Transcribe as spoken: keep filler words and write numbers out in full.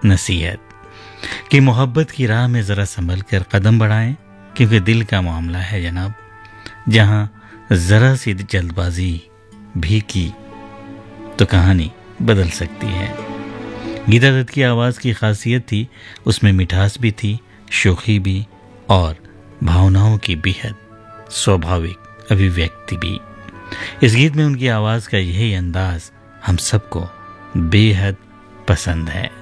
नसीहत कि मोहब्बत की राह में ज़रा संभल कर कदम बढ़ाएं, क्योंकि दिल का मामला है जनाब, जहां ज़रा सी जल्दबाजी भी की तो कहानी बदल सकती है। गीता दत्त की आवाज़ की खासियत थी, उसमें मिठास भी थी, शोखी भी और भावनाओं की बेहद स्वाभाविक अभिव्यक्ति भी। इस गीत में उनकी आवाज़ का यही अंदाज हम सबको बेहद पसंद है।